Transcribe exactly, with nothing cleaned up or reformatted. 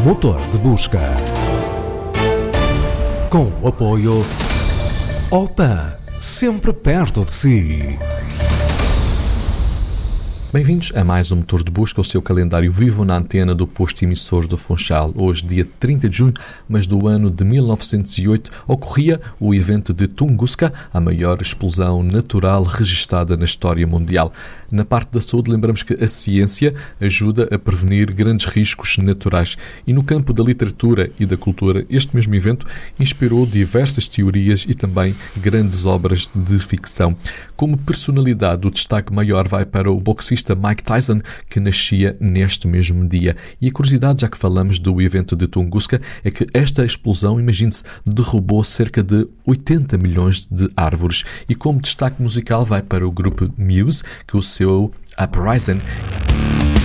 Motor de Busca. Com o apoio Opan, sempre perto de si. Bem-vindos a mais um Motor de Busca, o seu calendário vivo na antena do posto emissor do Funchal. Hoje, dia trinta de junho, mas do ano de mil novecentos e oito, ocorria o evento de Tunguska, a maior explosão natural registada na história mundial. Na parte da saúde, lembramos que a ciência ajuda a prevenir grandes riscos naturais. E no campo da literatura e da cultura, este mesmo evento inspirou diversas teorias e também grandes obras de ficção. Como personalidade, o destaque maior vai para o boxista Mike Tyson, que nascia neste mesmo dia. E a curiosidade, já que falamos do evento de Tunguska, é que esta explosão, imagine-se, derrubou cerca de oitenta milhões de árvores. E como destaque musical vai para o grupo Muse, que o seu Uprising.